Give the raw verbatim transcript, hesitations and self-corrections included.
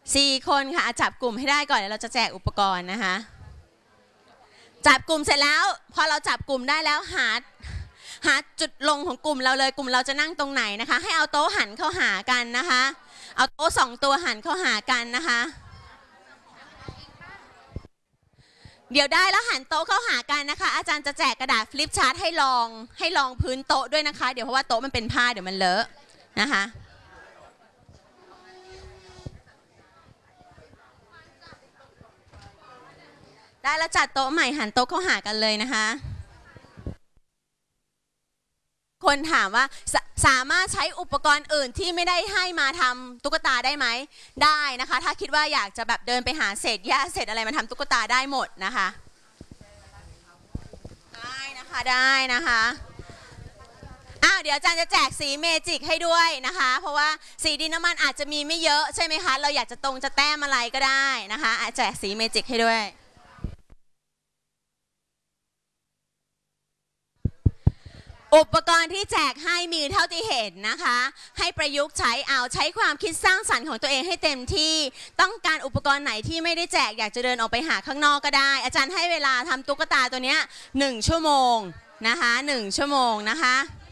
สี่คนค่ะจับกลุ่มให้ได้ก่อนเดี๋ยวเราจะแจกอุปกรณ์นะคะจับกลุ่มเสร็จแล้วพอเราจับกลุ่มได้แล้วหาหาจุดลงของกลุ่มเราเลยกลุ่มเราจะนั่งตรงไหนนะคะให้เอาโต๊ะหันเข้าหากันนะคะเอาโต๊ะสองตัวหันเข้าหากันนะคะเดี๋ยวได้แล้วหันโต๊ะเข้าหากันนะคะอาจารย์จะแจกกระดาษฟลิปชาร์ตให้ลองให้ลองพื้นโต๊ะด้วยนะคะเดี๋ยวเพราะว่าโต๊ะมันเป็นผ้าเดี๋ยวมันเลอะนะคะได้แล้วจัดโต๊ะใหม่หันโต๊ะเข้าหากันเลยนะคะคนถามว่าส, สามารถใช้อุปกรณ์อื่นที่ไม่ได้ให้มาทำตุ๊กตาได้ไหมได้นะคะถ้าคิดว่าอยากจะแบบเดินไปหาเศษหญ้าเศษอะไรมาทำตุ๊กตาได้หมดนะคะได้นะคะได้นะคะอ้าวเดี๋ยวอาจารย์จะแจกสีเมจิกให้ด้วยนะคะเพราะว่าสีดินน้ำมันอาจจะมีไม่เยอะใช่ไหมคะเราอยากจะตรงจะแต้มอะไรก็ได้นะคะแจกสีเมจิกให้ด้วยอุปกรณ์ที่แจกให้มีเท่าที่เห็นนะคะให้ประยุกต์ใช้เอาใช้ความคิดสร้างสรรค์ของตัวเองให้เต็มที่ต้องการอุปกรณ์ไหนที่ไม่ได้แจกอยากจะเดินออกไปหาข้างนอกก็ได้อาจารย์ให้เวลาทำตุ๊กตาตัวนี้หนึ่งชั่วโมงนะคะหนึ่งชั่วโมงนะคะ